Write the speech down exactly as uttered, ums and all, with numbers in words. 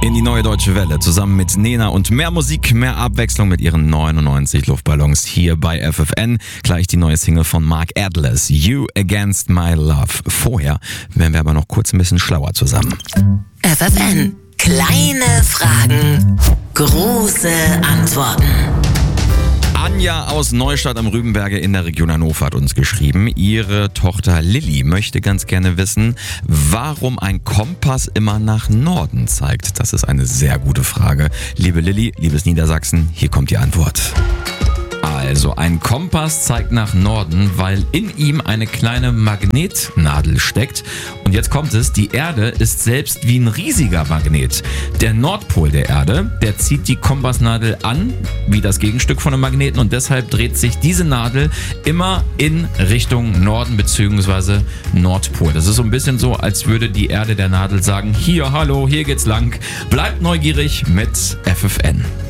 in die Neue Deutsche Welle. Zusammen mit Nena und mehr Musik, mehr Abwechslung mit ihren neunundneunzig Luftballons hier bei F F N. Gleich die neue Single von Mark Atlas, You Against My Love. Vorher werden wir aber noch kurz ein bisschen schlauer zusammen. F F N. Kleine Fragen, große Antworten. Anja aus Neustadt am Rübenberge in der Region Hannover hat uns geschrieben, ihre Tochter Lilly möchte ganz gerne wissen, warum ein Kompass immer nach Norden zeigt. Das ist eine sehr gute Frage. Liebe Lilly, liebes Niedersachsen, hier kommt die Antwort. Also, ein Kompass zeigt nach Norden, weil in ihm eine kleine Magnetnadel steckt. Und jetzt kommt es, die Erde ist selbst wie ein riesiger Magnet. Der Nordpol der Erde, der zieht die Kompassnadel an, wie das Gegenstück von einem Magneten. Und deshalb dreht sich diese Nadel immer in Richtung Norden bzw. Nordpol. Das ist so ein bisschen so, als würde die Erde der Nadel sagen, hier, hallo, hier geht's lang. Bleibt neugierig mit F F N.